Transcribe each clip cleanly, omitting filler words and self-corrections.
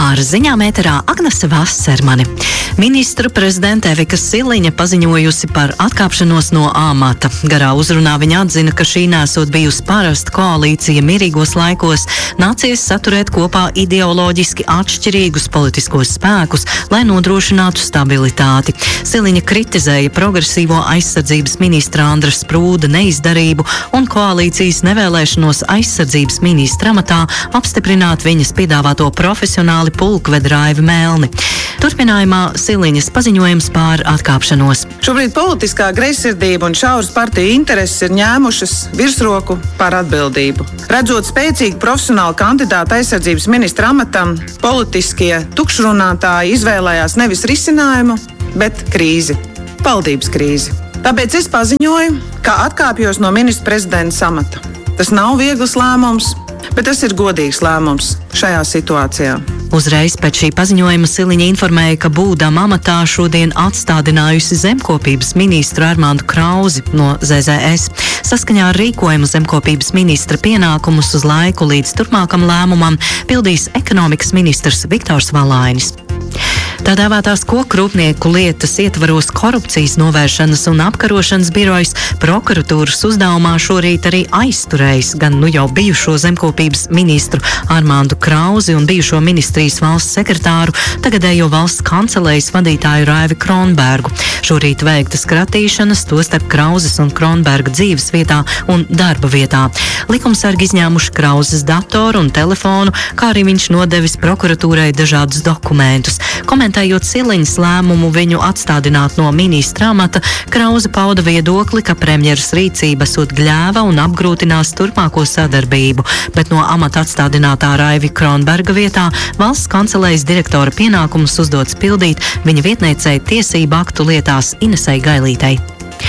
Ar ziņām ēterā Agnese Vassermane. Ministru prezidente Evika Siliņa paziņojusi par atkāpšanos no amata. Garā uzrunā viņa atzina, ka šī nesot bijusi parasta koalīcija mierīgos laikos, nācies saturēt kopā ideoloģiski atšķirīgus politiskos spēkus, lai nodrošinātu stabilitāti. Siliņa kritizēja progresīvo aizsardzības ministra Andra Sprūda neizdarību un koalīcijas nevēlēšanos aizsardzības ministra amatā apstiprināt viņas piedāvāto profesionāli pulkvedi Raivi Melni. Turpinājumā Siliņas paziņojums par atkāpšanos. Šobrīd politiskā greizsirdība un šauras partiju intereses ir ņēmušas virsroku pār atbildību. Redzot spēcīgu profesionālu kandidātu aizsardzības ministra amatam, politiskie tukšrunātāji izvēlējās nevis risinājumu, bet krīzi. Valdības krīzi. Tāpēc es paziņoju, ka atkāpjos no ministra prezidenta amata. Tas nav viegls lēmums, bet tas ir godīgs lēmums šajā situācijā. Uzreiz pēc šī paziņojuma Siliņa informēja, ka būdama amatā šodien atstādinājusi zemkopības ministru Armāndu Krauzi no ZZS. Saskaņā ar rīkojumu zemkopības ministra pienākumus uz laiku līdz turpmākam lēmumam pildīs ekonomikas ministrs Viktors Valainis. Tā dēvētās kokrūpnieku lietas ietvaros korupcijas novēršanas un apkarošanas birojas prokuratūras uzdevumā šorīt arī aizturējis gan jau bijušo zemkopības ministru Armāndu Krauzi un bijušo ministrijas valsts sekretāru, tagadējo valsts kancelējas vadītāju Raivi Kronbergu. Šorīt veikta skratīšanas, tostarp Krauzes un Kronberga dzīves vietā un darba vietā. Likumsargi izņēmuši Krauzes datoru un telefonu, kā arī viņš nodevis prokuratūrai dažādus dokumentus. Komentējot Siliņas lēmumu viņu atstādināt no ministra amata, Krauze pauda viedokli, ka premjeras rīcība esot gļēva un apgrūtinās turpmāko sadarbību, bet no amata atstādinātā Raivi Kronberga vietā valsts kancelējas direktora pienākumus uzdots pildīt viņa vietniecei tiesību aktu lietās Inesei Gailītei.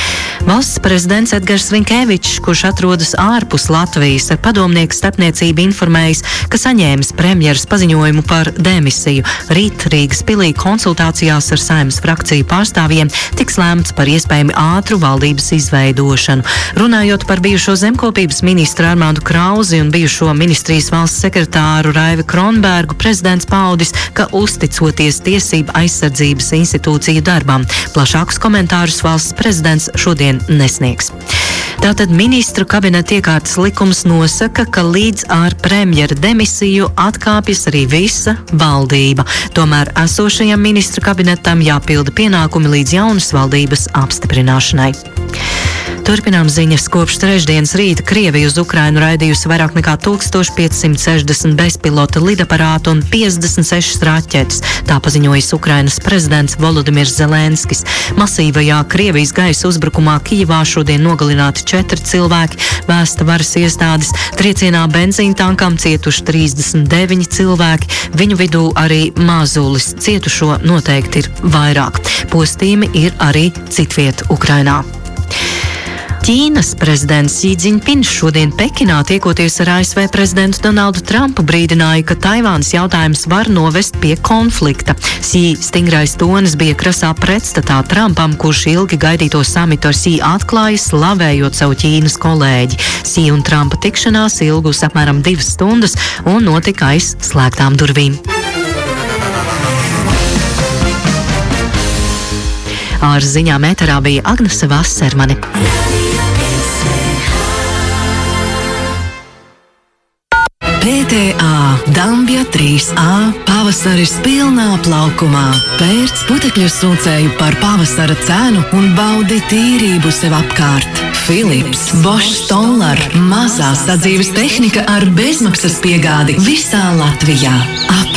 Valsts prezidents Edgars Rinkēvičs, kurš atrodas ārpus Latvijas, ar padomnieku starpniecību informējis, ka saņēmis premjeras paziņojumu par demisiju. Rīt Rīgas pilī konsultācijās ar Saeimas frakciju pārstāvjiem tiks lēmts par iespējami ātru valdības izveidošanu. Runājot par bijušo zemkopības ministru Armāndu Krauzi un bijušo ministrijas valsts sekretāru Raivi Kronbergu, prezidents paudis, ka uzticoties tiesību aizsardzības institūciju darbam. Plašākus komentārus valsts prezidents šodien nesniegs. Tātad ministru kabineta iekārtas likums nosaka, ka līdz ar premjera demisiju atkāpjas arī visa valdība. Tomēr esošajam ministru kabinetam jāpilda pienākumi līdz jaunas valdības apstiprināšanai. Turpinām ziņas. Kopš trešdienas rīta Krievija uz Ukrainu raidījusi vairāk nekā 1560 bezpilota lidaparātu un 56 raķetes. Tā paziņojis Ukrainas prezidents Volodimirs Zelenskis. Masīvajā Krievijas gaisa uzbrukumā Kijivā šodien nogalināti 4 cilvēki, vēsta varas iestādes. Triecienā benzīntankam cietuši 39 cilvēki, viņu vidū arī mazulis. Cietušo noteikti ir vairāk. Postījumi ir arī citviet Ukrainā. Ķīnas prezidents Xi Jinpings šodien Pekinā tiekoties ar ASV prezidentu Donaldu Trumpu brīdināja, ka Taivānas jautājums var novest pie konflikta. Xi stingrais tonis bija krasā pretstatā Trumpam, kurš ilgi gaidīto samitu ar Xi atklāja, slavējot savu Ķīnas kolēģi. Xi un Trumpa tikšanās ilgus apmēram 2 stundas un notika aiz slēgtām durvīm. Ar ziņām ēterā bija Agnese Vassermane. PTA Dambja 3A pavasaris pilnā plaukumā. Pērc putekļu sūcēju par pavasara cenu un baudi tīrību sev apkārt. Philips, Bosch Stoller, mazā sadzīves tehnika ar bezmaksas piegādi visā Latvijā.